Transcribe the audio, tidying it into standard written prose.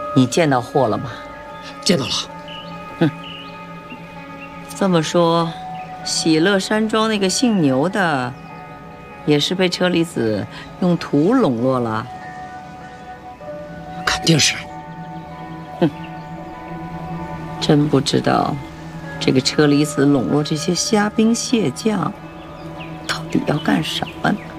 你见到货了吗？ 见到了。 这么说，喜乐山庄那个姓牛的，也是被车厘子用土笼络了？ 肯定是。 真不知道，这个车厘子笼络这些虾兵蟹将，到底要干什么呢？